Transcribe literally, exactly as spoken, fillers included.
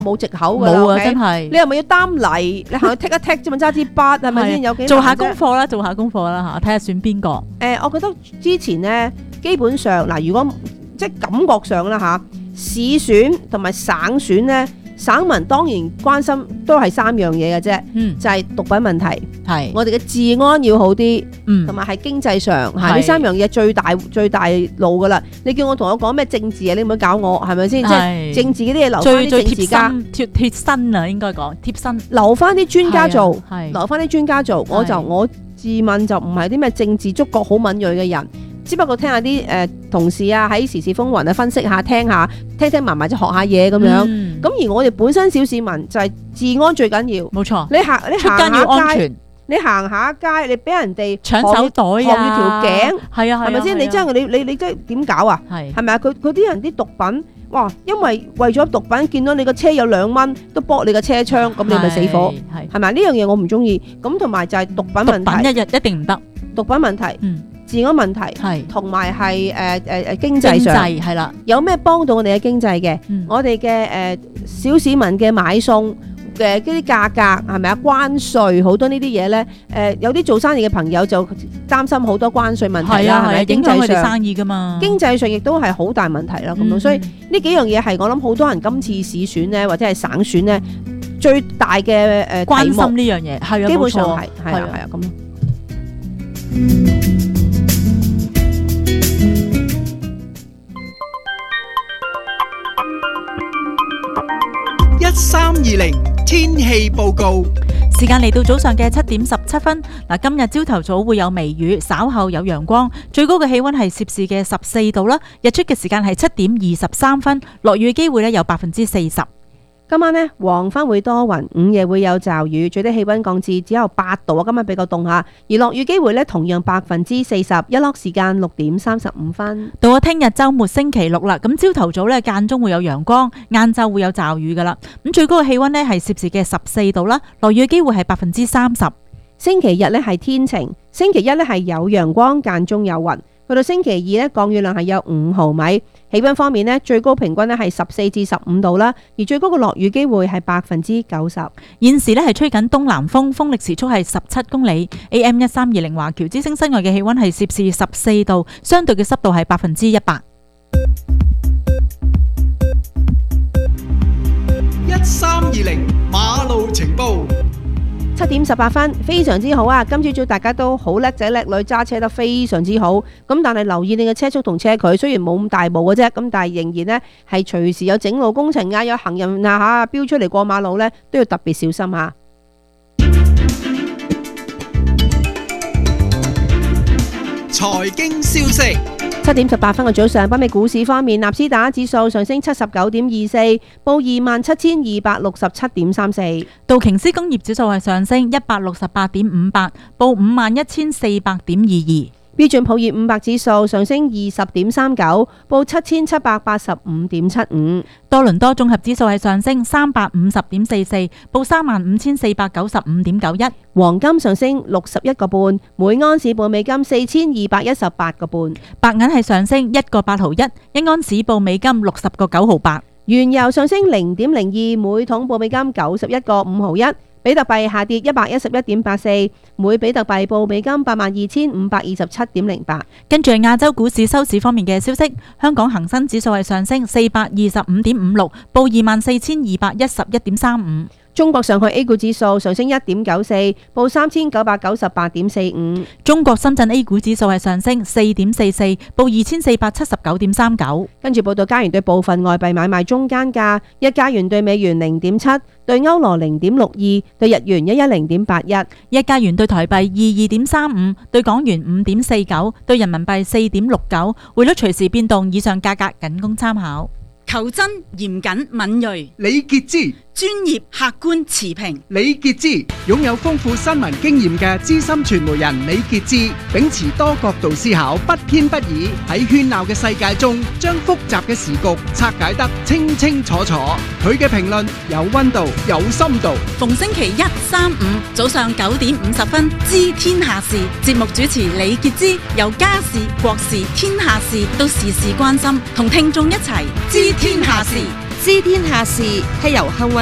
冇藉口㗎啦。 冇啊， OK？ 真係你係咪要擔泥？你行去剔一剔啫嘛，揸支筆係咪先？有幾難啫做下功課啦，做下功課啦嚇，睇下選邊個。 誒、呃，我覺得之前咧，基本上嗱，如果即係感覺上啦嚇，市選同埋省選咧，省民當然關心都係三樣嘢嘅啫， 嗯， 就係毒品問題， 係， 我哋嘅治安要好啲， 嗯， 同埋係經濟上係係呢三樣嘢最大最大路噶啦。你叫我同我講咩政治啊？你唔好搞我係咪先？即係係政治嗰啲嘢留翻啲最最貼政治家， 身貼貼身啊，應該講貼身。 留翻啲專家做， 係啊係留翻啲專家做。我就係我自問就唔係啲咩政治觸覺好敏鋭嘅人。只不過聽下啲誒同事啊喺時事風雲啊分析下聽下聽聽埋埋就學下嘢咁樣。咁、 嗯、 而我哋本身小市民就係治安最緊要。 冇錯， 你行你出行街要安下街， 全， 你行下街你俾人哋搶手袋啊， 扛住條頸， 係啊， 係咪先？你真係你你你真係點搞啊？ 係係咪啊？佢佢啲人啲毒品，哇！因為為咗毒品，見到你個車有兩蚊都剝你個車窗，咁你咪死火， 係係咪？呢樣嘢我唔中意。咁同埋就係毒品問毒品題， 一日一定唔得， 毒品問題。 嗯， 治安問題， 係同埋係誒誒誒經濟經上濟係啦， 有咩幫到我哋嘅經濟嘅？ 嗯我哋嘅誒小市民嘅買餸嘅嗰啲價格係咪啊？關稅好多呢啲嘢咧，誒有啲做生意嘅朋友就擔心好多關稅問題啦，係咪？ 係啊係啊， 經影響佢哋濟上生意噶嘛， 經濟上亦都係好大問題啦。咁樣， 嗯所以呢幾樣嘢係我諗好多人今次市選咧，或者係省選咧，最大嘅誒關心題目， 呢樣嘢係啊， 基本上冇錯係係啊係啊咁咯。 一三二零天氣報告。 時間嚟到早上嘅七點十七分。嗱，今日朝頭早會有微雨，稍後有陽光，最高嘅氣溫係攝氏嘅十四度啦。日出嘅時間係七點二十三分，落雨機會咧有百分之四十。 今晚呢，黃昏會多雲，午夜會有驟雨，最低氣溫降至只有八度啊！今晚比較凍下，而落雨機會呢，同樣百分之四十。日落時間六點三十五分。 到咗聽日週末星期六啦，咁朝頭早咧間中會有陽光，晏晝會有驟雨噶啦。咁最高嘅氣溫呢係攝氏嘅十四度啦，落雨機會係百分之三十。 星期日呢係天晴，星期一呢係有陽光，間中有雲。去到星期二呢，降雨量係有五毫米。氣溫方面呢，最高平均呢係十四至十五度啦，而最高嘅落雨機會係百分之九十。 現時呢係吹緊東南風，風力時速係十七公里。A M 一三二零華僑之聲室外嘅氣溫係攝氏十四度，相對嘅濕度係百分之一百。 一三二零馬路情報。 七點十八分，非常之好啊！今朝早大家都好叻仔叻女，揸車得非常之好。咁但係留意你嘅車速同車距，雖然冇咁大步嘅啫，咁但係仍然呢係隨時有整路工程啊，有行人啊吓飆出嚟過馬路呢，都要特別小心吓。 財經消息。 七點十八分嘅早上，北美股市方面，納斯達克指數上升七十九點二四，報二萬七千二百六十七點三四。 道瓊斯工業指數係上升一百六十八點五八，報五萬一千四百點二二。 標準普爾五百指數上升二十點三九，報七千七百八十五點七五。 多倫多綜合指數係上升三百五十點四四，報三萬五千四百九十五點九一。 黃金上升六十一個半，每安士報美金四千二百一十八個半。 白銀係上升一個八毫一，一安士報美金六十個九毫八。 原油上升零點零二，每桶報美金九十一個五毫一。比特幣下跌一百一十一點八四，每比特幣報美金八萬二千五百二十七點零八。 跟住亞洲股市收市方面嘅消息，香港恒生指數係上升四百二十五點五六，報二萬四千二百一十一點三五。 中國上海 A 股指數上升一點九四，報三千九百九十八點四五。 中國深圳 A 股指數係上升四點四四，報二千四百七十九點三九。 跟住報道加元對部分外幣買賣中間價：一加元對美元零點七，對歐羅零點六二，對日元一一零點八一。 一加元對台幣二二點三五，對港元五點四九，對人民幣四點六九。匯率隨時變動，以上價格僅供參考。 求真、嚴謹、敏銳、 李傑之。 專業、客觀、持平。 李傑之擁有豐富新聞經驗嘅資深傳媒人李傑之，秉持多角度思考，不偏不倚，喺喧鬧嘅世界中，將複雜嘅時局拆解得清清楚楚。佢嘅評論有溫度，有深度。 逢星期一、三、五早上九點五十分，知天下事。節目主持李傑之，由家事、國事、天下事都事事關心，同聽眾一齊知天下事。 知天下事係由幸運